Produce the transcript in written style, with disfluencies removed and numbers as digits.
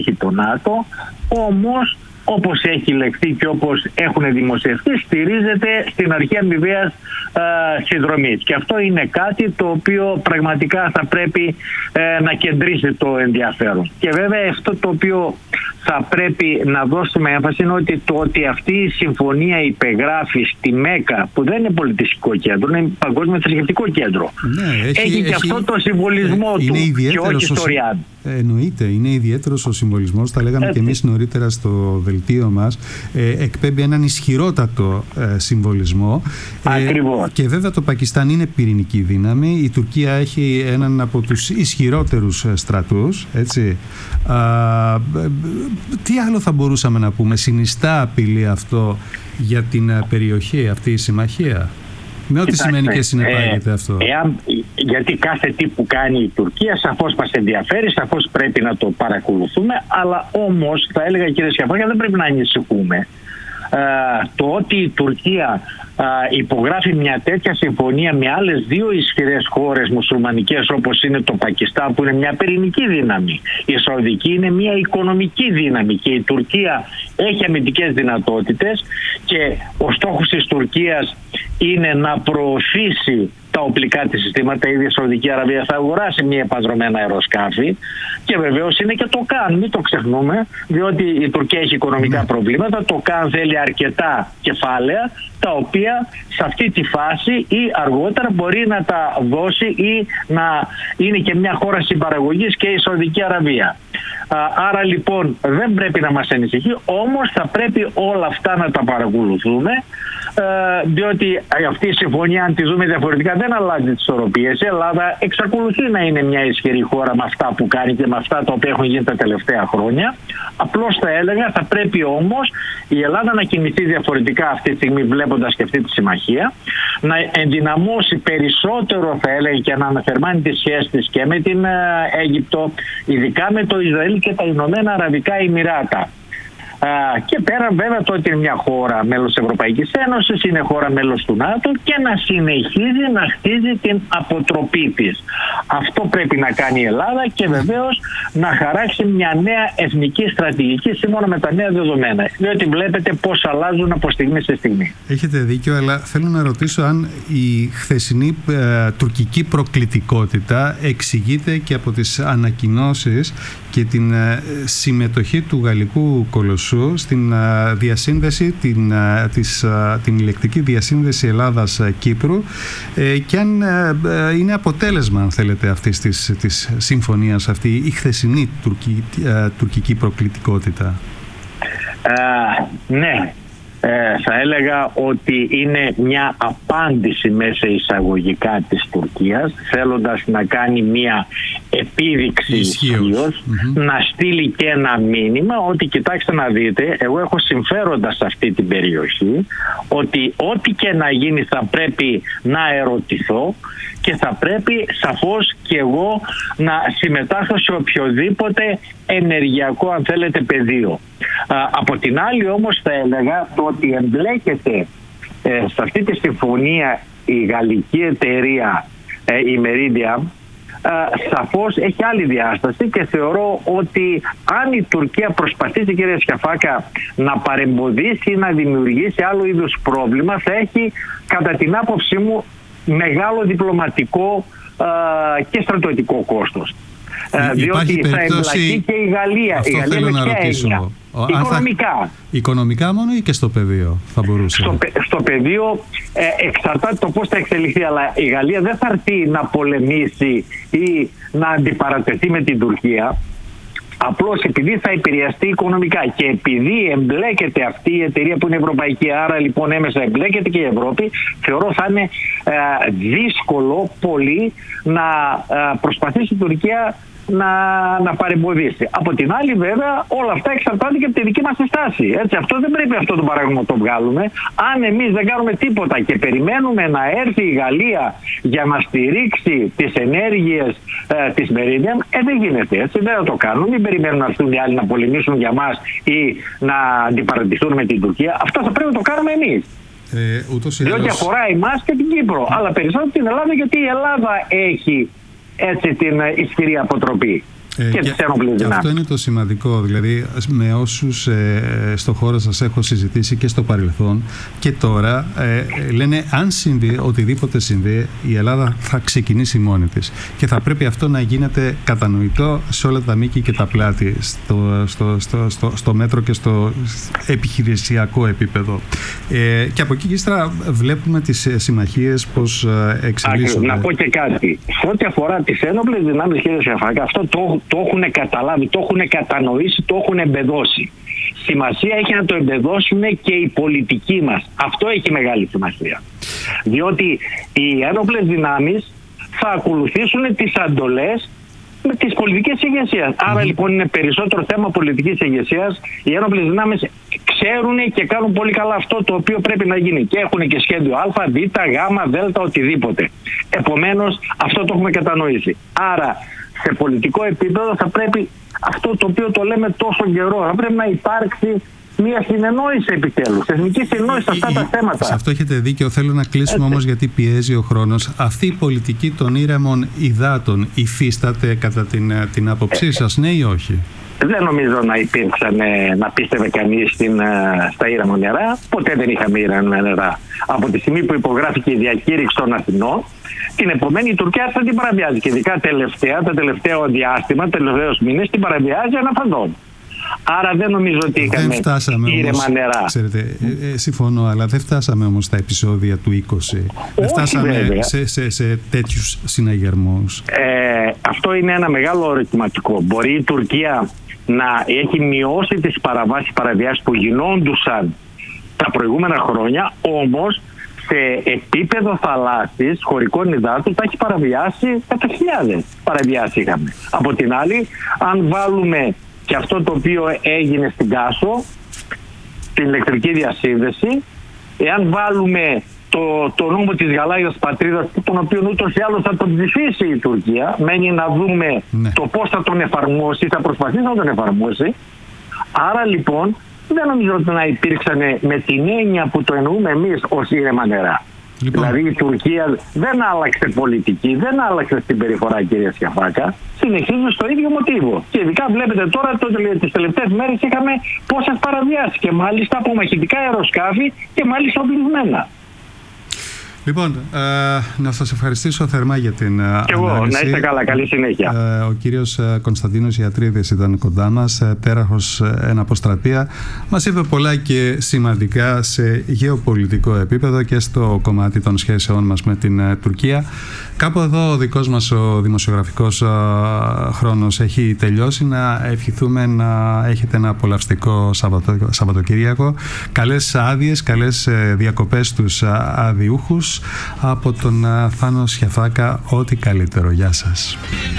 το ΝΑΤΟ, όμως όπως έχει λεχθεί και όπως έχουν δημοσιευτεί, στηρίζεται στην αρχή αμοιβαίας συνδρομής. Και αυτό είναι κάτι το οποίο πραγματικά θα πρέπει να κεντρήσει το ενδιαφέρον. Και βέβαια αυτό το οποίο θα πρέπει να δώσουμε έμφαση είναι ότι αυτή η συμφωνία υπεγράφει στη Μέκα, που δεν είναι πολιτιστικό κέντρο, είναι παγκόσμιο θρησκευτικό κέντρο. Ναι, έχει και αυτό το συμβολισμό του και όχι στο Ριάντ. Εννοείται, είναι ιδιαίτερος ο συμβολισμός, τα λέγαμε και εμείς νωρίτερα στο δελτίο μας, εκπέμπει έναν ισχυρότατο συμβολισμό. Ακριβώς. Και βέβαια το Πακιστάν είναι πυρηνική δύναμη, η Τουρκία έχει έναν από τους ισχυρότερους στρατούς, έτσι. Τι άλλο θα μπορούσαμε να πούμε, συνιστά απειλή αυτό για την περιοχή, αυτή η συμμαχία? Με ό,τι σημαίνει και συνεπάγεται αυτό. Γιατί κάθε τι που κάνει η Τουρκία σαφώς μας ενδιαφέρει, σαφώς πρέπει να το παρακολουθούμε, αλλά όμως θα έλεγα, κύριε Σιαφάκια, δεν πρέπει να ανησυχούμε. Το ότι η Τουρκία υπογράφει μια τέτοια συμφωνία με άλλες δύο ισχυρές χώρες μουσουλμανικές, όπως είναι το Πακιστάν, που είναι μια πυρηνική δύναμη, η Σαουδική είναι μια οικονομική δύναμη και η Τουρκία έχει αμυντικές δυνατότητες, και ο στόχος της Τουρκίας είναι να προωθήσει τα οπλικά της συστήματα. Η ίδια η Σαουδική Αραβία θα αγοράσει μια επανδρομένα αεροσκάφη, και βεβαίως είναι και το ΚΑΝ, μην το ξεχνούμε, διότι η Τουρκία έχει οικονομικά προβλήματα. Το ΚΑΝ θέλει αρκετά κεφάλαια, τα οποία σε αυτή τη φάση ή αργότερα μπορεί να τα δώσει ή να είναι και μια χώρα συμπαραγωγής και η Σαουδική Αραβία. Άρα λοιπόν δεν πρέπει να μας ανησυχεί, όμως θα πρέπει όλα αυτά να τα παρακολουθούμε, διότι αυτή η συμφωνία, αν τη δούμε διαφορετικά, δεν αλλάζει τις ισορροπίες. Η Ελλάδα εξακολουθεί να είναι μια ισχυρή χώρα με αυτά που κάνει και με αυτά τα οποία έχουν γίνει τα τελευταία χρόνια. Απλώς θα έλεγα, θα πρέπει όμως η Ελλάδα να κινηθεί διαφορετικά αυτή τη στιγμή, βλέποντας και αυτή τη συμμαχία, να ενδυναμώσει περισσότερο, θα έλεγα, και να αναθερμάνει τις σχέσεις της και με την Αίγυπτο, ειδικά με το Ισραήλ και τα Ηνωμένα Αραβικά Εμιράτα. Και πέρα βέβαια το ότι είναι μια χώρα μέλος της Ευρωπαϊκής Ένωσης, είναι χώρα μέλος του ΝΑΤΟ, και να συνεχίζει να χτίζει την αποτροπή της. Αυτό πρέπει να κάνει η Ελλάδα, και βεβαίως να χαράξει μια νέα εθνική στρατηγική σύμφωνα με τα νέα δεδομένα. Διότι βλέπετε πώς αλλάζουν από στιγμή σε στιγμή. Έχετε δίκιο, αλλά θέλω να ρωτήσω αν η χθεσινή τουρκική προκλητικότητα εξηγείται και από τις ανακοινώσεις και την συμμετοχή του γαλλικού κολοσσού στην διασύνδεση, την ηλεκτρική διασύνδεση Ελλάδας-Κύπρου, και αν είναι αποτέλεσμα, αν θέλετε, αυτής της συμφωνίας αυτή η χθεσινή τουρκική προκλητικότητα. Ναι. Θα έλεγα ότι είναι μια απάντηση μέσα εισαγωγικά της Τουρκίας, θέλοντας να κάνει μια επίδειξη ισχύως, να στείλει και ένα μήνυμα ότι κοιτάξτε να δείτε, εγώ έχω συμφέροντα σε αυτή την περιοχή, ότι ό,τι και να γίνει θα πρέπει να ερωτηθώ και θα πρέπει σαφώς και εγώ να συμμετάσχω σε οποιοδήποτε ενεργειακό, αν θέλετε, πεδίο. Από την άλλη όμως θα έλεγα το ότι εμπλέκεται σε αυτή τη συμφωνία η γαλλική εταιρεία η Meridiam, σαφώς έχει άλλη διάσταση, και θεωρώ ότι αν η Τουρκία προσπαθήσει, κύριε Σιαφάκα, να παρεμποδίσει ή να δημιουργήσει άλλο είδους πρόβλημα, θα έχει κατά την άποψή μου μεγάλο διπλωματικό και στρατιωτικό κόστος. Διότι θα εμπλακεί και η Γαλλία. Αυτό η Γαλλία θέλω να ρωτήσω. Οικονομικά. Οικονομικά μόνο ή και στο πεδίο θα μπορούσε? Στο πεδίο εξαρτάται το πώς θα εξελιχθεί, αλλά η Γαλλία δεν θα έρθει να πολεμήσει ή να αντιπαρατεθεί με την Τουρκία. Απλώς επειδή θα επηρεαστεί οικονομικά και επειδή εμπλέκεται αυτή η εταιρεία που είναι ευρωπαϊκή, άρα λοιπόν έμεσα εμπλέκεται και η Ευρώπη, θεωρώ θα είναι δύσκολο πολύ να προσπαθήσει η Τουρκία να παρεμποδίσει. Από την άλλη βέβαια όλα αυτά εξαρτάται και από τη δική μας στάση. Έτσι, αυτό δεν πρέπει αυτό το παράδειγμα να το βγάλουμε. Αν εμείς δεν κάνουμε τίποτα και περιμένουμε να έρθει η Γαλλία για να στηρίξει τις ενέργειες της Meridiam, δεν γίνεται έτσι. Δεν θα το κάνουμε. Μην περιμένουν να έρθουν οι άλλοι να πολεμήσουν για μας ή να αντιπαρατηθούν με την Τουρκία. Αυτό θα πρέπει να το κάνουμε εμείς. Διότι αφορά εμάς και την Κύπρο. Αλλά περισσότερο την Ελλάδα, γιατί η Ελλάδα έχει έτσι την ισχυρή αποτροπή. και τις ένοπλες δυνάμεις. Αυτό είναι το σημαντικό. Δηλαδή, με όσους στο χώρο σας έχω συζητήσει και στο παρελθόν και τώρα, λένε αν συμβεί, οτιδήποτε συμβεί, η Ελλάδα θα ξεκινήσει μόνη της. Και θα πρέπει αυτό να γίνεται κατανοητό σε όλα τα μήκη και τα πλάτη, στο μέτρο και στο επιχειρησιακό επίπεδο. Και από εκεί και ύστερα βλέπουμε τις συμμαχίες πώς εξελίσσονται. Να πω και κάτι. Σε ό,τι αφορά τις ένοπλες δυνάμεις, κύριε Σαφάκα, αυτό το έχουν καταλάβει, το έχουν κατανοήσει, το έχουν εμπεδώσει. Σημασία έχει να το εμπεδώσουν και οι πολιτικοί μας. Αυτό έχει μεγάλη σημασία. Διότι οι ένοπλες δυνάμεις θα ακολουθήσουν τις αντολές με τις πολιτικές ηγεσίες. Άρα λοιπόν είναι περισσότερο θέμα πολιτικής ηγεσίας. Οι ένοπλες δυνάμεις ξέρουν και κάνουν πολύ καλά αυτό το οποίο πρέπει να γίνει. Και έχουν και σχέδιο Α, Β, Γ, Δ, οτιδήποτε. Επομένως αυτό το έχουμε κατανοήσει. Άρα σε πολιτικό επίπεδο θα πρέπει αυτό το οποίο το λέμε τόσο καιρό, θα πρέπει να υπάρξει μια συνεννόηση επιτέλους, εθνική συνεννόηση σε αυτά τα θέματα. Σε αυτό έχετε δίκιο. Θέλω να κλείσουμε όμως, γιατί πιέζει ο χρόνος. Αυτή η πολιτική των ήρεμων υδάτων υφίσταται κατά την άποψή σας, ναι ή όχι? Δεν νομίζω να υπήρξαν, να πίστευε κανείς στα ήρεμα νερά. Ποτέ δεν είχαμε ήρεμα νερά. Από τη στιγμή που υπογράφηκε η διακήρυξη των Αθηνών, την επομένη η Τουρκία θα την παραβιάζει. Και ειδικά το τελευταίο διάστημα, τελευταίους μήνες, την παραβιάζει αναφαντών. Άρα δεν νομίζω ότι είχαμε ήρεμα νερά. Ξέρετε, συμφωνώ, αλλά δεν φτάσαμε όμως στα επεισόδια του 20. Δεν φτάσαμε σε τέτοιους συναγερμούς. Αυτό είναι ένα μεγάλο ερωτηματικό. Μπορεί η Τουρκία να έχει μειώσει τις παραβιάσεις που γινόντουσαν τα προηγούμενα χρόνια, όμως σε επίπεδο θαλάσσης, χωρικών υδάτων, τα έχει παραβιάσει κατά χιλιάδες παραβιάσεις είχαμε. Από την άλλη, αν βάλουμε και αυτό το οποίο έγινε στην Κάσο, την ηλεκτρική διασύνδεση, εάν βάλουμε το νόμο της Γαλάζιας Πατρίδας, τον οποίο ούτως ή άλλως θα τον ψηφίσει η Τουρκία, μένει να δούμε το πώς θα τον εφαρμόσει, θα προσπαθήσει να τον εφαρμόσει. Άρα λοιπόν δεν νομίζω ότι να υπήρξαν με την έννοια που το εννοούμε εμείς ως ήρεμα νερά. Δηλαδή η Τουρκία δεν άλλαξε πολιτική, δεν άλλαξε την περιφορά, κυρία Σιαφάκα, συνεχίζει στο ίδιο μοτίβο. Και ειδικά βλέπετε τώρα τις τελευταίες μέρες είχαμε πόσες παραβιάσεις και μάλιστα από μαχητικά αεροσκάφη και μάλιστα οπλισμένα. Λοιπόν, να σας ευχαριστήσω θερμά για την ανάλυση. Και εγώ, να είστε καλά, καλή συνέχεια. Ο κύριος Κωνσταντίνος Ιατρίδης ήταν κοντά μας, πέραχος εν αποστρατεία. Μας είπε πολλά και σημαντικά σε γεωπολιτικό επίπεδο και στο κομμάτι των σχέσεών μας με την Τουρκία. Κάπου εδώ ο δικός μας ο δημοσιογραφικός χρόνος έχει τελειώσει. Να ευχηθούμε να έχετε ένα απολαυστικό Σαββατοκύριακο. Καλές άδειες, καλές διακοπές στους αδιούχους. Από τον Θάνο Σιαφάκα, ό,τι καλύτερο. Γεια σας.